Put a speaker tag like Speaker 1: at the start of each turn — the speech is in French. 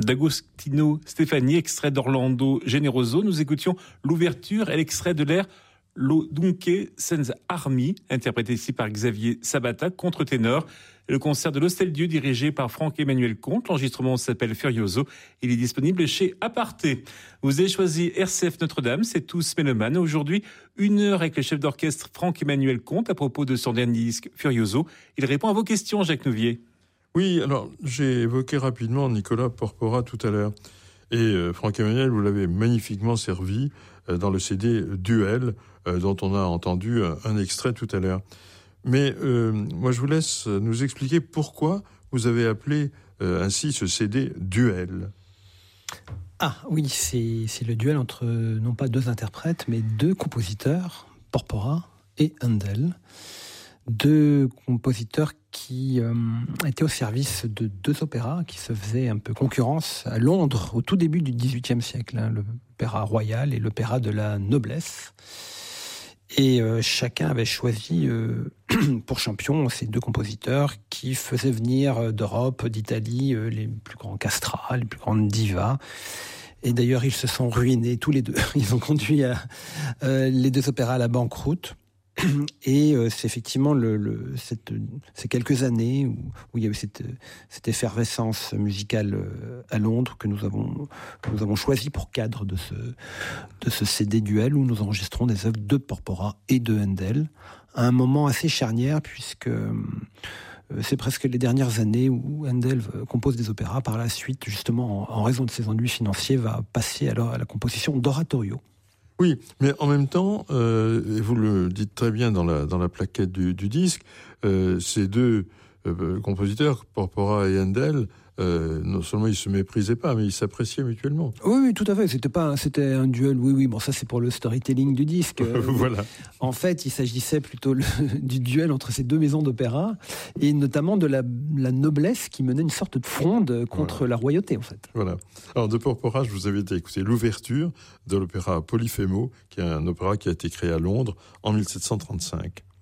Speaker 1: d'Agostino Stefani, extrait d'Orlando Generoso. Nous écoutions l'ouverture et l'extrait de l'air Lo Dunque Senza Armi, interprété ici par Xavier Sabata, contre-ténor. Le concert de l'Hostel-Dieu dirigé par Franck-Emmanuel Comte. L'enregistrement s'appelle Furioso. Il est disponible chez Aparté. Vous avez choisi RCF Notre-Dame, c'est tous mélomanes. Aujourd'hui, 1 heure avec le chef d'orchestre Franck-Emmanuel Comte à propos de son dernier disque Furioso. Il répond à vos questions, Jacques Nouvier.
Speaker 2: Oui, alors j'ai évoqué rapidement Nicolas Porpora tout à l'heure. Et Franck-Emmanuel, vous l'avez magnifiquement servi dans le CD Duel, dont on a entendu un extrait tout à l'heure. Mais moi, je vous laisse nous expliquer pourquoi vous avez appelé ainsi ce CD Duel.
Speaker 3: Ah oui, c'est le duel entre non pas 2 interprètes, mais 2 compositeurs, Porpora et Handel. 2 compositeurs qui étaient au service de 2 opéras qui se faisaient un peu concurrence à Londres au tout début du XVIIIe siècle, l'opéra royal et l'opéra de la noblesse. Et chacun avait choisi pour champion ces 2 compositeurs qui faisaient venir d'Europe, d'Italie, les plus grands castrats, les plus grandes divas. Et d'ailleurs, ils se sont ruinés tous les 2. Ils ont conduit les 2 opéras à la banqueroute. Et c'est effectivement ces quelques années où il y a eu cette effervescence musicale à Londres que nous avons choisi pour cadre de ce CD Duel où nous enregistrons des œuvres de Porpora et de Handel à un moment assez charnière puisque c'est presque les dernières années où Handel compose des opéras. Par la suite, justement, en raison de ses ennuis financiers, va passer alors à la composition d'oratorio.
Speaker 2: Oui, mais en même temps, et vous le dites très bien dans la plaquette du disque, ces 2 compositeurs, Porpora et Handel, non seulement ils se méprisaient pas, mais ils s'appréciaient mutuellement.
Speaker 3: Oui, tout à fait. C'était un duel. Oui. Bon, ça c'est pour le storytelling du disque.
Speaker 2: Voilà.
Speaker 3: En fait, il s'agissait plutôt du duel entre ces 2 maisons d'opéra et notamment de la noblesse qui menait une sorte de fronde contre la royauté, en fait.
Speaker 2: Voilà. Alors de Porpora, je vous avais écouté l'ouverture de l'opéra Polyphémo, qui est un opéra qui a été créé à Londres en 1735.